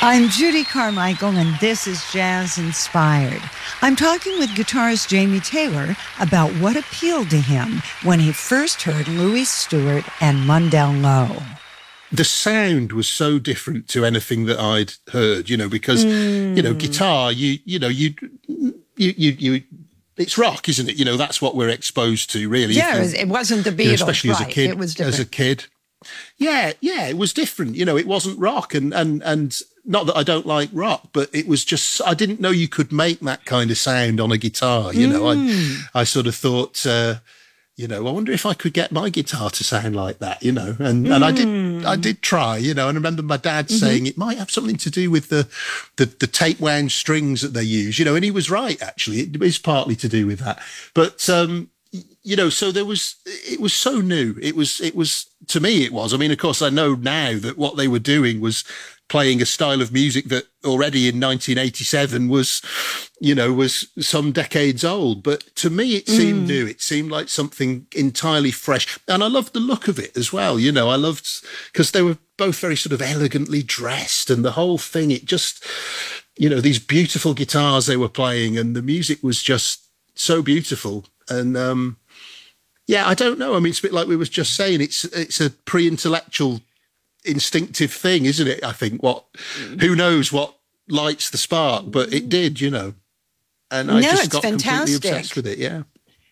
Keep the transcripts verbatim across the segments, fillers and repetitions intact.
I'm Judy Carmichael, and this is Jazz Inspired. I'm talking with guitarist Jamie Taylor about what appealed to him when he first heard Louis Stewart and Mundell Lowe. The sound was so different to anything that I'd heard, you know, because, mm. you know, guitar, you you know, you, you, you, you, it's rock, isn't it? You know, that's what we're exposed to, really. Yeah, it, was, it wasn't the Beatles, you know, especially right. as a kid. It was different. As a kid. Yeah, yeah, it was different. You know, it wasn't rock, and and and not that I don't like rock, but it was just, I didn't know you could make that kind of sound on a guitar. You know, mm. I I sort of thought, uh, you know, I wonder if I could get my guitar to sound like that. You know, and mm. and I did I did try. You know, and I remember my dad mm-hmm. saying it might have something to do with the, the the tape wound strings that they use. You know, and he was right. Actually, it is partly to do with that. But um, you know, so there was, it was so new. It was, it was, to me, it was. I mean, of course, I know now that what they were doing was playing a style of music that already in nineteen eighty-seven was, you know, was some decades old. But to me, it seemed mm. new. It seemed like something entirely fresh. And I loved the look of it as well. You know, I loved, because they were both very sort of elegantly dressed, and the whole thing, it just, you know, these beautiful guitars they were playing, and the music was just so beautiful. And, um, yeah, I don't know. I mean, it's a bit like we was just saying. It's it's a pre-intellectual, instinctive thing, isn't it? I think what, who knows what lights the spark, but it did, you know. And I no, just it's got fantastic. completely obsessed with it. Yeah.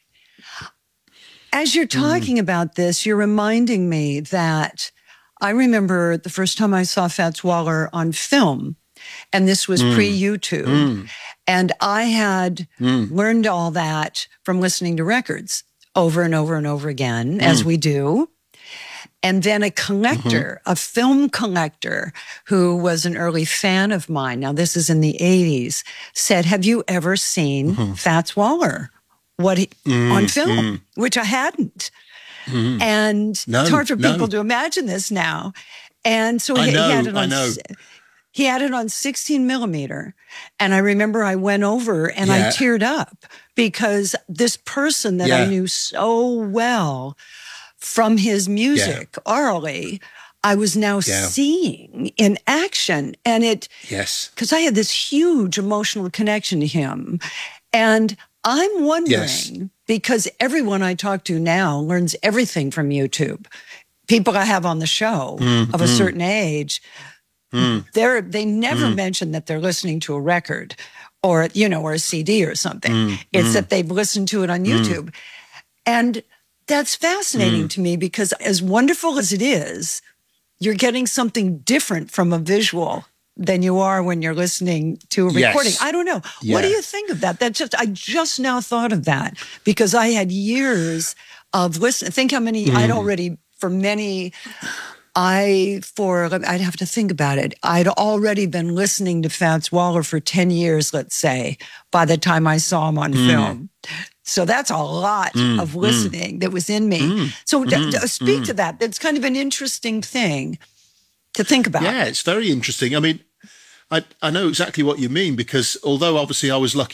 As you're talking mm. about this, you're reminding me that I remember the first time I saw Fats Waller on film, and this was mm. pre-YouTube. Mm. And I had mm. learned all that from listening to records over and over and over again, mm. as we do. And then a collector, mm-hmm. a film collector who was an early fan of mine, now this is in the eighties, said, have you ever seen mm-hmm. Fats Waller what he, mm, on film? Mm. Which I hadn't. Mm. And no, it's hard for people no. to imagine this now. And so he, I know, he had it on... I know. He had it on sixteen millimeter. And I remember I went over and yeah. I teared up because this person that yeah. I knew so well from his music yeah. orally, I was now yeah. seeing in action. And it, yes, because I had this huge emotional connection to him. And I'm wondering, yes. because everyone I talk to now learns everything from YouTube. People I have on the show mm, of a mm. certain age, Mm. They're, they never mm. mention that they're listening to a record or, you know, or a C D or something. Mm. It's mm. that they've listened to it on YouTube. Mm. And that's fascinating mm. to me because as wonderful as it is, you're getting something different from a visual than you are when you're listening to a recording. Yes. I don't know. Yeah. What do you think of that? That just, I just now thought of that because I had years of listening. Think how many mm. I'd already, for many... I, for, I'd have to think about it. I'd already been listening to Fats Waller for ten years, let's say, by the time I saw him on mm. film. So that's a lot mm. of listening mm. that was in me. Mm. So mm. d- d- speak mm. to that. That's kind of an interesting thing to think about. Yeah, it's very interesting. I mean, I, I know exactly what you mean because although obviously I was lucky